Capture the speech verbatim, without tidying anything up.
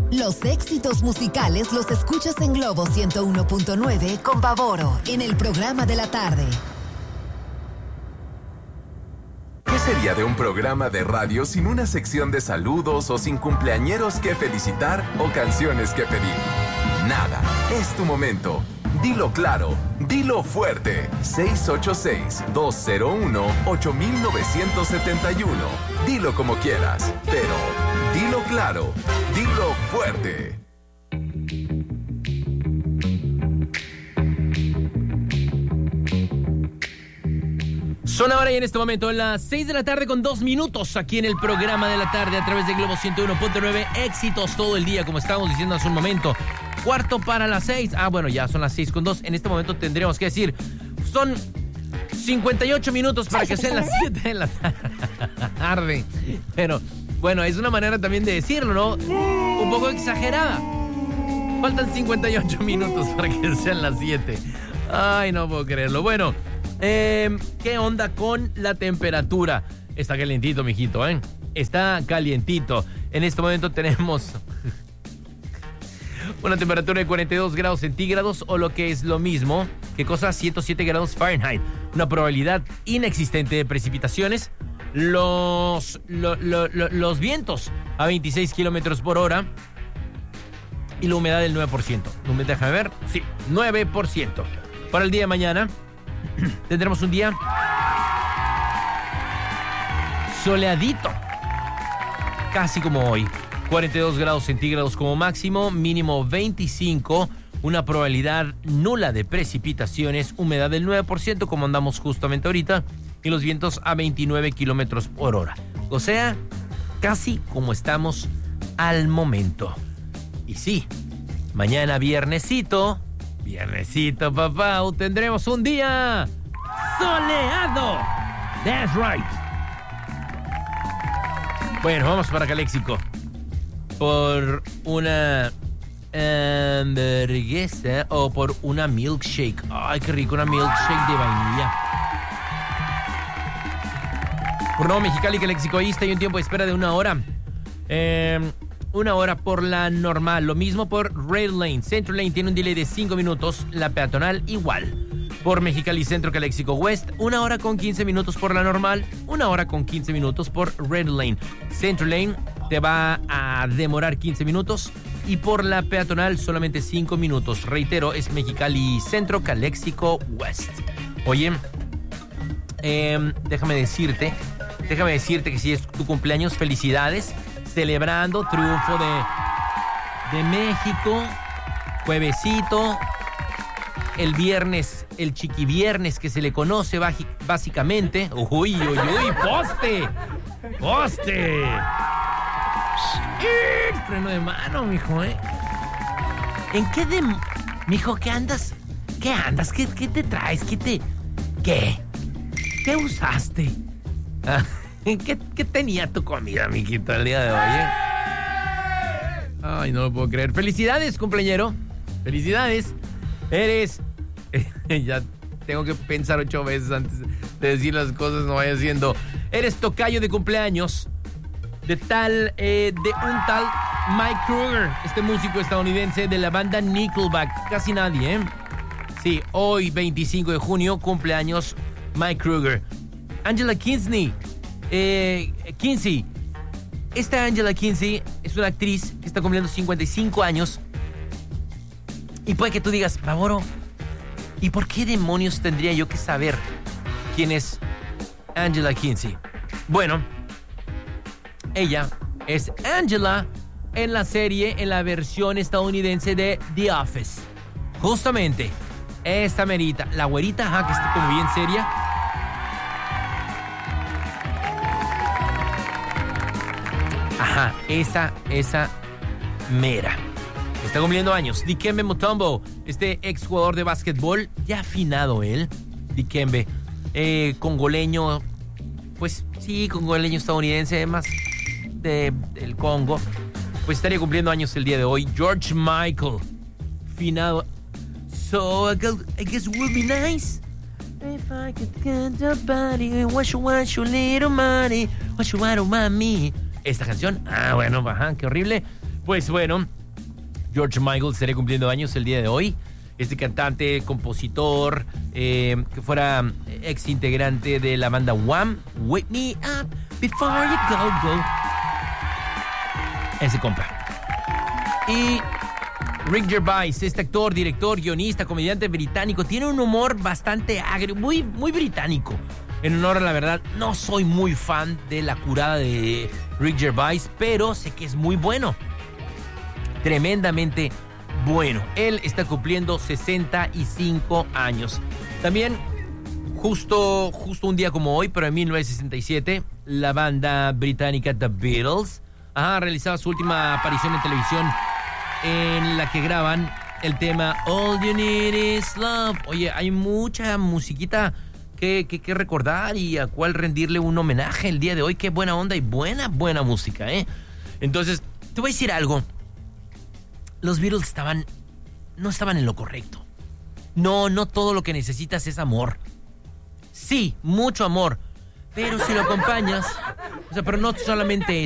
Los éxitos musicales los escuchas en Globo ciento uno punto nueve con Pavoro en el programa de la tarde. ¿Qué sería de un programa de radio sin una sección de saludos o sin cumpleañeros que felicitar o canciones que pedir? Nada, es tu momento. Dilo claro, dilo fuerte. seis ocho seis, dos cero uno, ocho nueve siete uno. Dilo como quieras, pero dilo claro, dilo fuerte. Son ahora y en este momento las seis de la tarde con dos minutos aquí en el programa de la tarde a través de Globo ciento uno punto nueve. Éxitos todo el día, como estábamos diciendo hace un momento. Cuarto para las seis. Ah, bueno, ya son las seis con dos. En este momento tendríamos que decir, son cincuenta y ocho minutos para que sean las siete de la tarde. Pero, bueno, es una manera también de decirlo, ¿no? Un poco exagerada. Faltan cincuenta y ocho minutos para que sean las siete. Ay, no puedo creerlo. Bueno, eh, ¿qué onda con la temperatura? Está calientito, mijito, ¿eh? Está calientito. En este momento tenemos una temperatura de cuarenta y dos grados centígrados, o lo que es lo mismo, ¿qué cosa? ciento siete grados Fahrenheit. Una probabilidad inexistente de precipitaciones. Los, lo, lo, lo, los vientos a veintiséis kilómetros por hora. Y la humedad del nueve por ciento. Déjame ver. Sí, nueve por ciento. Para el día de mañana tendremos un día soleadito, casi como hoy. cuarenta y dos grados centígrados como máximo, mínimo veinticinco, una probabilidad nula de precipitaciones, humedad del nueve por ciento como andamos justamente ahorita, y los vientos a veintinueve kilómetros por hora. O sea, casi como estamos al momento. Y sí, mañana viernesito, viernesito papá, tendremos un día soleado. That's right. Bueno, vamos para Caléxico. Por una hamburguesa o por una milkshake. Ay, qué rico, una milkshake de vainilla. Por Nuevo Mexicali, Caléxico East, hay un tiempo de espera de una hora. Eh, una hora por la normal. Lo mismo por Rail Lane. Central Lane tiene un delay de cinco minutos. La peatonal igual. Por Mexicali Centro, Caléxico West, una hora con quince minutos por la normal, una hora con quince minutos por Red Lane. Central Lane te va a demorar quince minutos y por la peatonal solamente cinco minutos. Reitero, es Mexicali Centro, Caléxico West. Oye, eh, déjame decirte, déjame decirte que si es tu cumpleaños, felicidades, celebrando triunfo de, de México, juevesito. El viernes, el chiquiviernes que se le conoce básicamente. Uy, uy, uy, poste. Poste. Freno de mano, mijo, ¿eh? ¿En qué de... Mijo, ¿qué andas? ¿Qué andas? ¿Qué, qué te traes? ¿Qué te... ¿Qué? ¿Qué usaste? ¿Qué, qué tenía tu comida, mijito, el día de hoy, eh? Ay, no lo puedo creer. Felicidades, cumpleañero. Felicidades. Eres... ya tengo que pensar ocho veces antes de decir las cosas, no vaya siendo. Eres tocayo de cumpleaños de tal, eh, de un tal Mike Kruger, este músico estadounidense de la banda Nickelback. Casi nadie, ¿eh? Sí, hoy, veinticinco de junio, cumpleaños Mike Kruger. Angela Kinsey, eh, Kinsey. Esta Angela Kinsey es una actriz que está cumpliendo cincuenta y cinco años. Y puede que tú digas, Pavoro, ¿y por qué demonios tendría yo que saber quién es Angela Kinsey? Bueno, ella es Angela en la serie, en la versión estadounidense de The Office. Justamente, esta merita, la güerita, ajá, que está como bien seria. Ajá, esa, esa mera. Está cumpliendo años. Dikembe Mutombo, este exjugador de básquetbol, ya afinado él. Dikembe, eh, congoleño, pues sí, congoleño estadounidense, más de, del Congo. Pues estaría cumpliendo años el día de hoy. George Michael, finado. So I guess it would be nice if I could get your body. What you want, your little money. What you want, mami. Esta canción, ah, bueno, ajá, qué horrible. Pues bueno, George Michael estaría cumpliendo años el día de hoy. Este cantante, compositor, eh, que fuera ex integrante de la banda Wham, Wake Me Up Before You Go Go. Ese compa. Y Rick Gervais, este actor, director, guionista, comediante británico, tiene un humor bastante agrio, muy, muy británico. En honor a la verdad, no soy muy fan de la curada de Rick Gervais, pero sé que es muy bueno. Tremendamente bueno. Él está cumpliendo sesenta y cinco años. También, justo, justo un día como hoy, pero en mil novecientos sesenta y siete, la banda británica The Beatles ha realizado su última aparición en televisión, en la que graban el tema All You Need Is Love. Oye, hay mucha musiquita que, que, que recordar y a cual rendirle un homenaje el día de hoy. Qué buena onda y buena, buena música, ¿eh? Entonces, te voy a decir algo. Los Beatles estaban, no estaban en lo correcto. No, no todo lo que necesitas es amor. Sí, mucho amor, pero si lo acompañas, o sea, pero no solamente